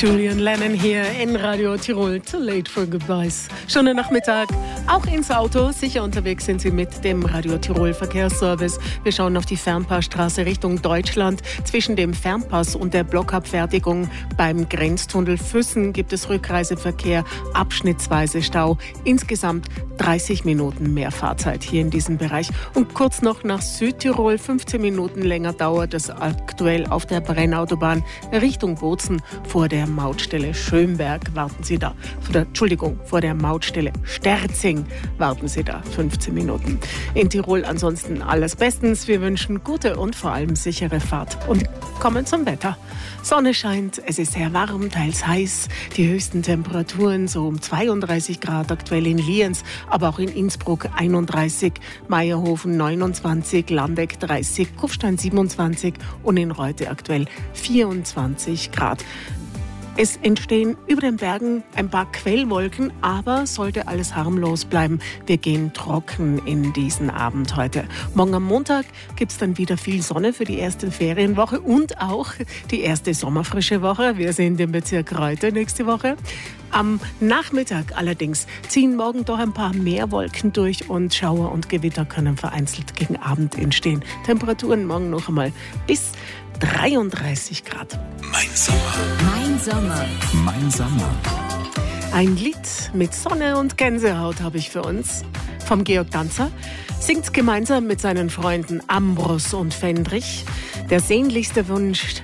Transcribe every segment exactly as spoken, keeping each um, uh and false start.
Julian Lennon hier in Radio Tirol. Too late for goodbyes. Stunde Nachmittag, auch ins Auto. Sicher unterwegs sind Sie mit dem Radio Tirol Verkehrsservice. Wir schauen auf die Fernpassstraße Richtung Deutschland. Zwischen dem Fernpass und der Blockabfertigung beim Grenztunnel Füssen gibt es Rückreiseverkehr, abschnittsweise Stau. Insgesamt dreißig Minuten mehr Fahrzeit hier in diesem Bereich. Und kurz noch nach Südtirol, fünfzehn Minuten länger dauert es aktuell auf der Brennautobahn Richtung Bozen. Vor der Mautstelle Schönberg warten Sie da. Vor der, Entschuldigung, vor der Mautstelle Sterzing warten Sie da fünfzehn Minuten. In Tirol ansonsten alles bestens. Wir wünschen gute und vor allem sichere Fahrt. Und kommen zum Wetter. Sonne scheint, es ist sehr warm, teils heiß. Die höchsten Temperaturen so um zweiunddreißig Grad aktuell in Lienz, aber auch in Innsbruck einunddreißig, Meierhofen neunundzwanzig, Landeck dreißig, Kufstein siebenundzwanzig und in Reute aktuell vierundzwanzig Grad. Es entstehen über den Bergen ein paar Quellwolken, aber sollte alles harmlos bleiben. Wir gehen trocken in diesen Abend heute. Morgen am Montag gibt es dann wieder viel Sonne für die erste Ferienwoche und auch die erste sommerfrische Woche. Wir sind im Bezirk Reute nächste Woche. Am Nachmittag allerdings ziehen morgen doch ein paar mehr Wolken durch und Schauer und Gewitter können vereinzelt gegen Abend entstehen. Temperaturen morgen noch einmal bis dreiunddreißig Grad. Mein Sommer. Mein Sommer. Mein Sommer. Ein Lied mit Sonne und Gänsehaut habe ich für uns. Vom Georg Danzer. Singt gemeinsam mit seinen Freunden Ambros und Fendrich. Der sehnlichste Wunsch,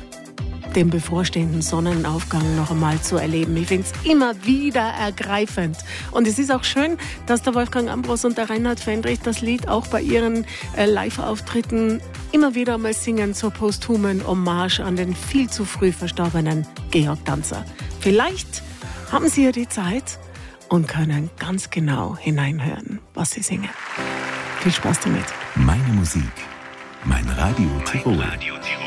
den bevorstehenden Sonnenaufgang noch einmal zu erleben. Ich finde es immer wieder ergreifend. Und es ist auch schön, dass der Wolfgang Ambros und der Reinhard Fendrich das Lied auch bei ihren äh, Live-Auftritten immer wieder mal singen zur posthumen Hommage an den viel zu früh verstorbenen Georg Danzer. Vielleicht haben Sie ja die Zeit und können ganz genau hineinhören, was Sie singen. Viel Spaß damit. Meine Musik. Mein Radio Tirol. Mein Radio Tirol.